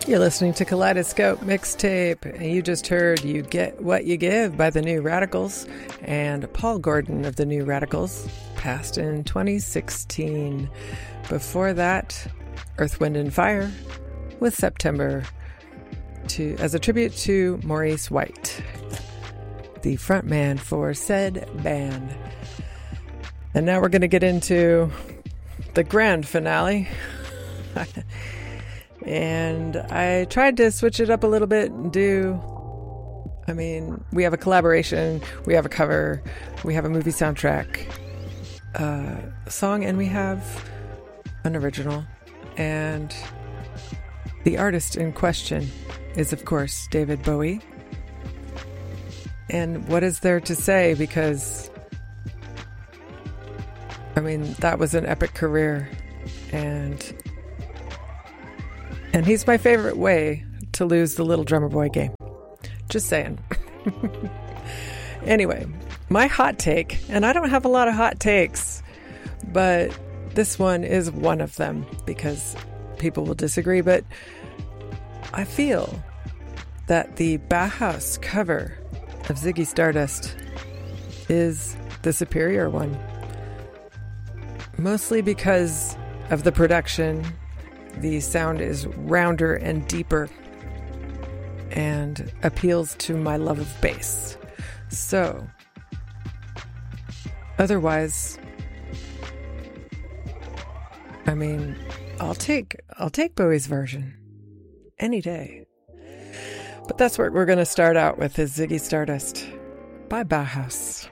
You're listening to Kaleidoscope Mixtape, and you just heard You Get What You Give by the New Radicals, and Paul Gordon of the New Radicals, passed in 2016. Before that, Earth, Wind and Fire with September, as a tribute to Maurice White, the frontman for said band. And now we're going to get into the grand finale. And I tried to switch it up a little bit and we have a collaboration, we have a cover, we have a movie soundtrack song, and we have an original. And the artist in question is, of course, David Bowie. And what is there to say? Because, that was an epic career. And he's my favorite way to lose the Little Drummer Boy game. Just saying. Anyway, my hot take, and I don't have a lot of hot takes, but this one is one of them because people will disagree, but I feel that the Bauhaus cover of Ziggy Stardust is the superior one. Mostly because of the production. The sound is rounder and deeper and appeals to my love of bass. So, otherwise, I'll take Bowie's version any day. But that's what we're going to start out with, is Ziggy Stardust by Bauhaus.